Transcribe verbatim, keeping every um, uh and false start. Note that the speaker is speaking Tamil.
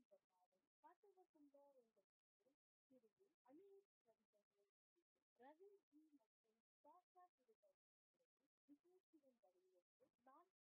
இந்த பாடல் காட்டுவசந்தா என்ற பிரிவில் அனிருத் வரிகளில் ரவி ஜி மற்றும் சாஷா திருப்பதி நிகழ்ச்சியின் வழியிலிருந்து நான்